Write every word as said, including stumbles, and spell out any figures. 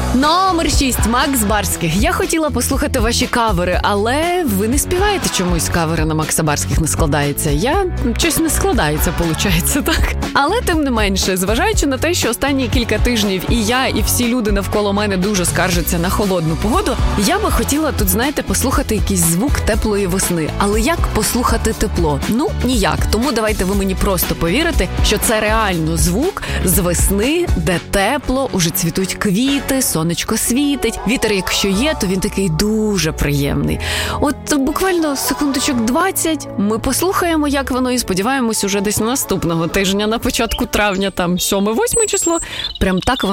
Номер шість. Макс Барських. Я хотіла послухати ваші кавери, але ви не співаєте чомусь. Кавери на Макса Барських не складається. Я щось не складається, виходить, так? Але тим не менше, зважаючи на те, що останні кілька тижнів і я, і всі люди навколо мене дуже скаржаться на холодну погоду, я би хотіла тут, знаєте, послухати якийсь звук теплої весни. Але як послухати тепло? Ну, ніяк. Тому давайте ви мені просто повірите, що це реально звук з весни, де тепло, уже цвітуть квіти, сонечко світить. Вітер, якщо є, то він такий дуже приємний. От буквально секундочок двадцять ми послухаємо, як воно, і сподіваємось, уже десь наступного тижня, на початку травня, там сьоме-восьме число, прям так воно